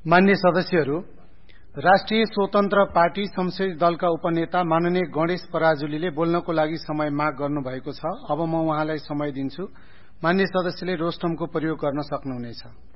मान्य सदस्यहरू, राष्ट्रिय स्वतन्त्र पार्टी संसदीय दलका उपनेता माननीय गणेश पराजुलीले बोल्नको लागि समय माग गर्नुभएको छ। अब म उहाँलाई समय दिन्छु। मान्य सदस्यले रोस्टमको प्रयोग गर्न सक्नुहुनेछ।